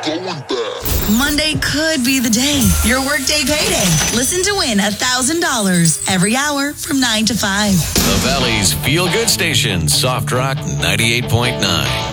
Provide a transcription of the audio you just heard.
Monday could be the day. Your workday payday. Listen to win $1,000 every hour from 9 to 5. The Valley's Feel Good Station, Soft Rock 98.9.